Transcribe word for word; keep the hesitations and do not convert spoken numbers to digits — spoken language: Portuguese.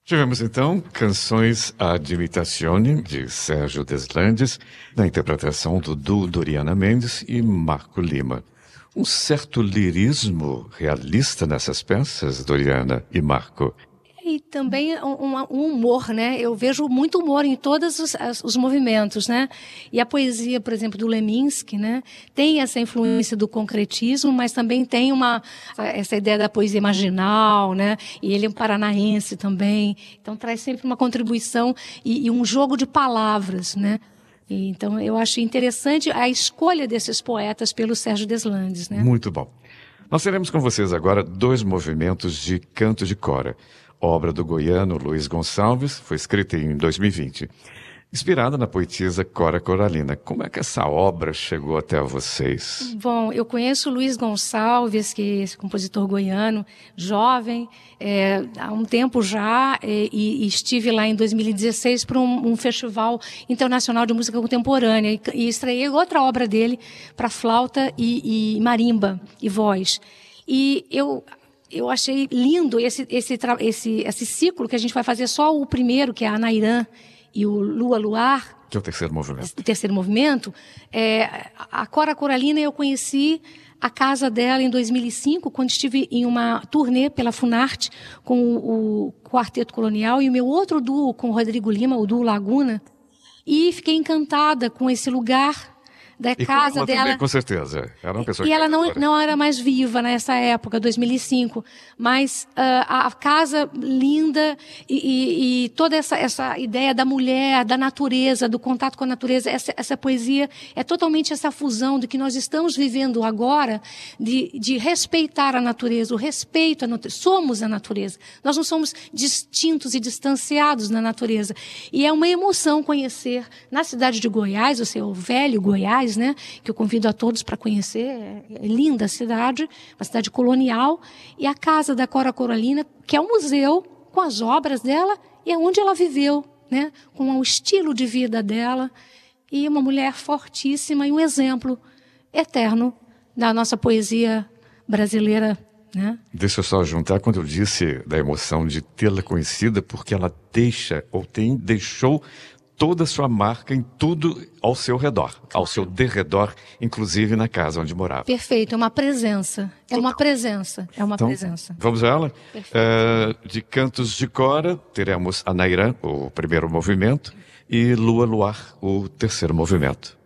Tivemos então Canções ad Imitazione, de Sérgio Deslandes, na interpretação do duo Doriana Mendes e Marco Lima. Um certo lirismo realista nessas peças, Doriana e Marco. E também um, um humor, né? Eu vejo muito humor em todos os, os movimentos, né? E a poesia, por exemplo, do Leminski, né? Tem essa influência do concretismo, mas também tem uma, essa ideia da poesia marginal, né? E ele é um paranaense também. Então traz sempre uma contribuição e, e um jogo de palavras, né? E, então eu acho interessante a escolha desses poetas pelo Sérgio Deslandes, né? Muito bom. Nós teremos com vocês agora dois movimentos de canto de cora. Obra do goiano Luiz Gonçalves, foi escrita em dois mil e vinte. Inspirada na poetisa Cora Coralina. Como é que essa obra chegou até vocês? Bom, eu conheço o Luiz Gonçalves, que é esse compositor goiano, jovem, é, há um tempo já, é, e, e estive lá em dois mil e dezesseis para um, um festival internacional de música contemporânea e, e estreiei outra obra dele para flauta e, e marimba e voz. E eu... Eu achei lindo esse, esse, esse, esse ciclo que a gente vai fazer só o primeiro, que é a Anairã e o Lua Luar. Que é o terceiro movimento. O terceiro movimento. É, a Cora Coralina, eu conheci a casa dela em dois mil e cinco, quando estive em uma turnê pela Funarte com o, o Quarteto Colonial e o meu outro duo com o Rodrigo Lima, o duo Laguna. E fiquei encantada com esse lugar da e casa ela dela. Também, com certeza. Era uma pessoa e que ela não, agora. não era mais viva nessa época, dois mil e cinco, mas uh, a casa linda e, e, e toda essa, essa ideia da mulher, da natureza, do contato com a natureza, essa, essa poesia é totalmente essa fusão do que nós estamos vivendo agora, de, de respeitar a natureza, o respeito à natureza. Somos a natureza. Nós não somos distintos e distanciados na natureza. E é uma emoção conhecer na cidade de Goiás, o seu velho Goiás, né, que eu convido a todos para conhecer. É linda a cidade, uma cidade colonial, e a casa da Cora Coralina, que é um museu com as obras dela e é onde ela viveu, né, com o estilo de vida dela, e uma mulher fortíssima e um exemplo eterno da nossa poesia brasileira, né? Deixa eu só juntar quando eu disse da emoção de tê-la conhecida, porque ela deixa ou tem deixou toda a sua marca em tudo ao seu redor, claro. Ao seu derredor, inclusive na casa onde morava. Perfeito, é uma presença, é uma presença, é uma então, presença. Vamos a ela? Uh, de cantos de Cora, teremos Anairã, o primeiro movimento, e Lua Luar, o terceiro movimento.